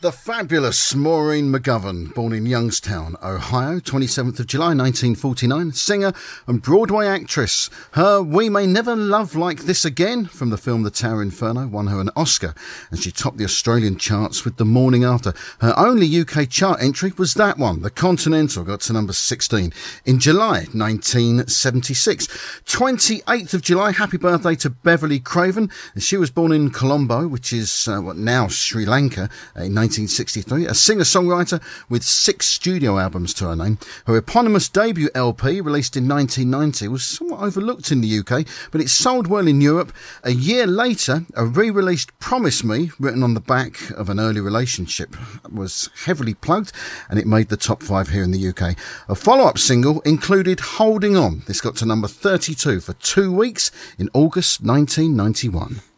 The fabulous Maureen McGovern, born in Youngstown, Ohio, 27th of July 1949, singer and Broadway actress. Her We May Never Love Like This Again from the film The Tower Inferno won her an Oscar, and she topped the Australian charts with The Morning After. Her only UK chart entry was that one, The Continental, got to number 16 in July 1976. 28th of July, happy birthday to Beverly Craven. She was born in Colombo, which is now Sri Lanka, in 1963, a singer-songwriter with 6 studio albums to her name. Her eponymous debut LP, released in 1990, was somewhat overlooked in the UK, but it sold well in Europe. A year later, a re-released Promise Me, written on the back of an early relationship, was heavily plugged, and it made the top 5 here in the UK. A follow-up single included Holding On. This got to number 32 for 2 weeks in August 1991.